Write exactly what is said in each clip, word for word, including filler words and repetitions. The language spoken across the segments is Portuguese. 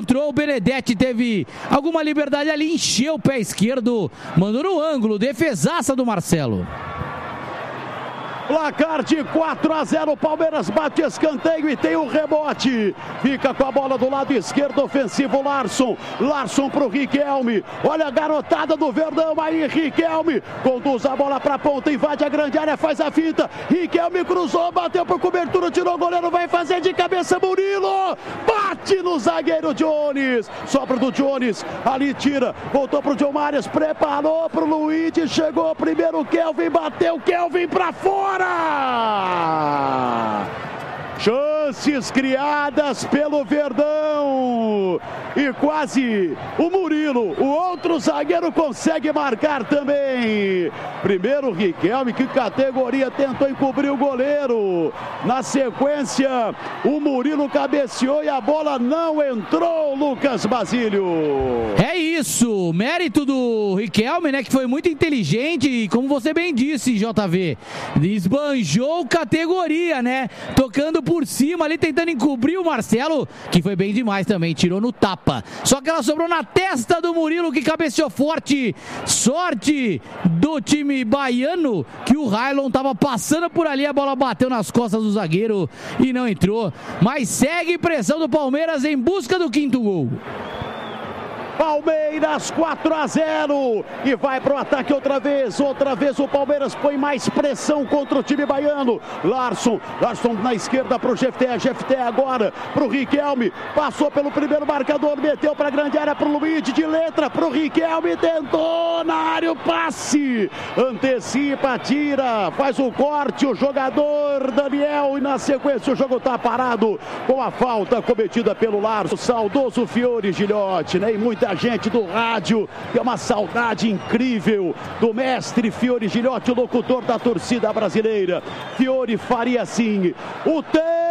entrou. O Benedetti teve alguma liberdade ali, encheu o pé esquerdo, mandou no ângulo, defesaça do Marcelo. Placar de quatro a zero, Palmeiras bate escanteio e tem um rebote. Fica com a bola do lado esquerdo, ofensivo Larson. Larson pro Riquelme. Olha a garotada do Verdão aí, Riquelme. Conduz a bola pra ponta, invade a grande área, faz a finta. Riquelme cruzou, bateu por cobertura, tirou o goleiro, vai fazer de cabeça Murilo. Bate no zagueiro Jones. Sobra do Jones, ali tira, voltou pro John Marias, preparou pro Luigi, chegou primeiro o Kelvin, bateu Kelvin pra fora. Chances criadas pelo Verdão e quase o Murilo, o outro zagueiro, consegue marcar também. Primeiro o Riquelme, que categoria, tentou encobrir o goleiro. Na sequência o Murilo cabeceou e a bola não entrou, Lucas Basílio. É isso, mérito do Riquelme, né, que foi muito inteligente e, como você bem disse, J V, esbanjou categoria, né, tocando por cima ali, tentando encobrir o Marcelo, que foi bem demais também, tirou no tapa. Só que ela sobrou na testa do Murilo, que cabeceou forte. Sorte do time baiano, que o Railon tava passando por ali, a bola bateu nas costas do zagueiro e não entrou. Mas segue pressão do Palmeiras em busca do quinto gol. Palmeiras quatro a zero e vai pro ataque outra vez, outra vez o Palmeiras põe mais pressão contra o time baiano. Larson, Larson na esquerda pro Jefté, Jefté agora pro Riquelme, passou pelo primeiro marcador, meteu pra grande área pro Luigi, de letra pro Riquelme, tentou na área o passe, antecipa, tira, faz o corte o jogador Daniel e na sequência o jogo tá parado com a falta cometida pelo Larson. Saudoso Fiore Gilhote, né, e muita gente do rádio, que é uma saudade incrível do mestre Fiore Gilhote, o locutor da torcida brasileira. Fiore faria assim: o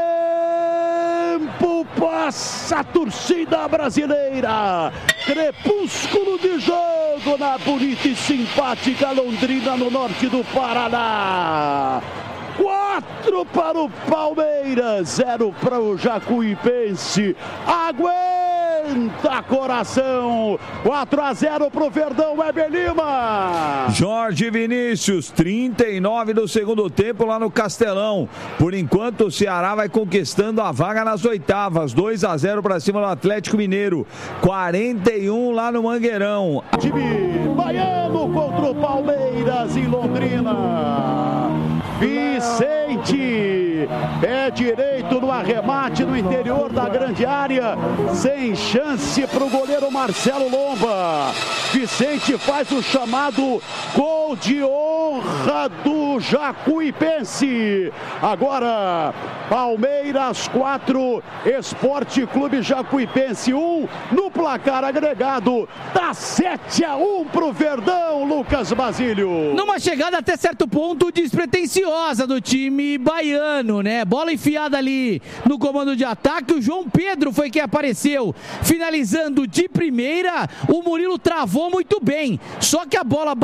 tempo passa, a torcida brasileira, crepúsculo de jogo na bonita e simpática Londrina, no norte do Paraná. Quatro para o Palmeiras, zero para o Jacuipense. Aguenta coração. quatro a zero para o Verdão, Weber Lima. Jorge Vinícius, trinta e nove do segundo tempo lá no Castelão. Por enquanto o Ceará vai conquistando a vaga nas oitavas. dois a zero para cima do Atlético Mineiro. quarenta e um lá no Mangueirão. Time baiano contra o Palmeiras em Londrina. Vicente, pé direito no arremate no interior da grande área, sem chance para o goleiro Marcelo Lomba. Vicente faz o chamado gol de honra do Jacuipense. Agora, Palmeiras quatro, Esporte Clube Jacuipense um, no placar agregado, dá sete a um para o Verdão, Lucas Basílio. Numa chegada até certo ponto despretensiosa do time baiano, né? Bola enfiada ali no comando de ataque, o João Pedro foi quem apareceu, finalizando de primeira, o Murilo travou muito bem, só que a bola